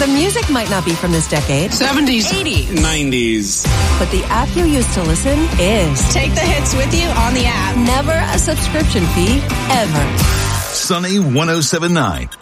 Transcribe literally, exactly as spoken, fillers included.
The music might not be from this decade. seventies. eighties. nineties. But the app you use to listen is. Take the hits with you on the app. Never a subscription fee, ever. Sunny one oh seven point nine.